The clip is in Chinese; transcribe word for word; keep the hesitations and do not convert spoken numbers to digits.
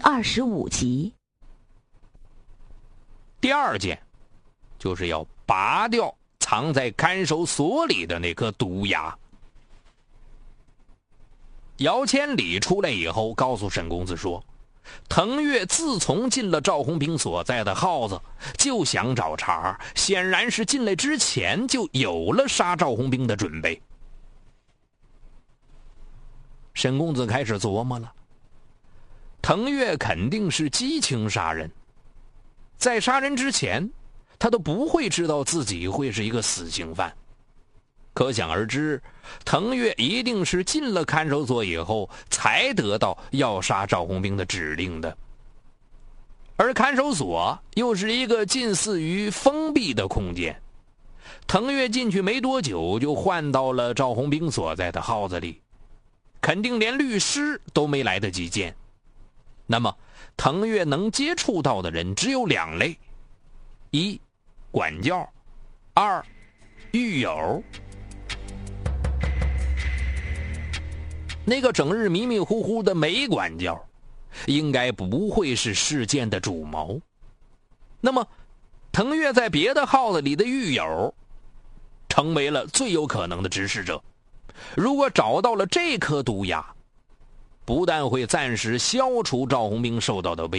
二十五集。 第二件就是要拔掉藏在看守所里的那颗毒牙。姚千里出来以后告诉沈公子说，腾越自从进了赵红兵所在的号子，就想找茬，显然是进来之前就有了杀赵红兵的准备。沈公子开始琢磨了，腾越肯定是激情杀人，在杀人之前他都不会知道自己会是一个死刑犯，可想而知，腾越一定是进了看守所以后才得到要杀赵红兵的指令的。而看守所又是一个近似于封闭的空间，腾越进去没多久就换到了赵红兵所在的号子里，肯定连律师都没来得及见。那么腾越能接触到的人只有两类，一管教，二狱友。那个整日迷迷糊糊的没管教，应该不会是事件的主谋。那么腾越在别的号子里的狱友成为了最有可能的指使者。如果找到了这颗毒牙，不但会暂时消除赵红兵受到的威